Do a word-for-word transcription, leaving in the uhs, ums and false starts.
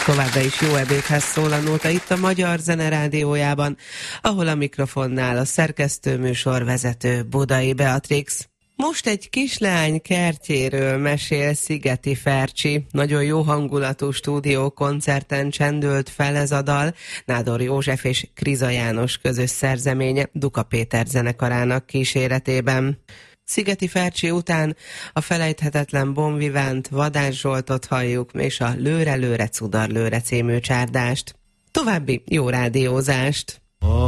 Továbbra is jó ebédhez szól a nóta itt a Magyar Zene Rádiójában, ahol a mikrofonnál a szerkesztő műsorvezető Budai Beatrix. Most egy kislány kertjéről mesél Szigeti Fercsi. Nagyon jó hangulatú stúdiókoncerten csendült fel ez a dal. Nádor József és Kriza János közös szerzeménye Duka Péter zenekarának kíséretében. Szigeti Fercsi után a felejthetetlen Bon Vivant, Vadász Zsoltot halljuk, és a Lőre, lőre, cudar, lőre című csárdást. További jó rádiózást!